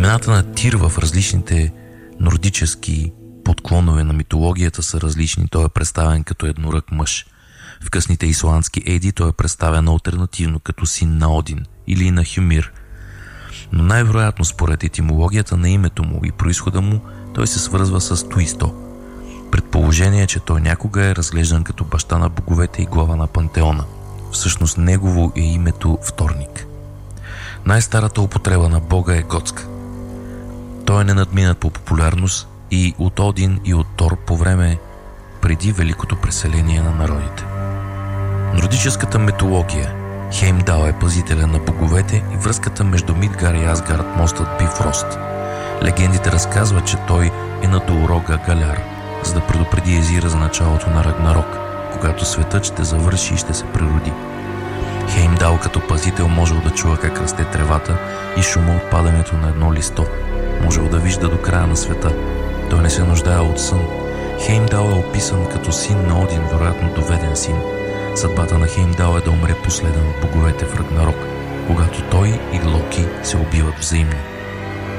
Имената на Тир в различните нордически подклонове на митологията са различни. Той е представен като еднорък мъж. В късните исландски еди той е представен алтернативно като син на Один или на Хюмир. Но най-вероятно според етимологията на името му и произхода му той се свързва с Туисто. Предположение е, че той някога е разглеждан като баща на боговете и глава на пантеона. Всъщност негово е името Вторник. Най-старата употреба на бога е готска. Той е ненадминат по популярност и от Один и от Тор по време преди великото преселение на народите. Нордическата митология. Хеймдал е пазителя на боговете и връзката между Мидгар и Асгард мостът Бифрост. Легендите разказват, че той е на долорога Галяр, за да предупреди Езира за началото на Рагнарок, когато светът ще завърши и ще се природи. Хеймдал като пазител можел да чува как расте тревата и шума от падането на едно листо. Можел да вижда до края на света. Той не се нуждае от сън. Хеймдал е описан като син на Один, вероятно доведен син. Съдбата на Хеймдал е да умре последен от боговете в Рагнарок, когато той и Локи се убиват взаимно.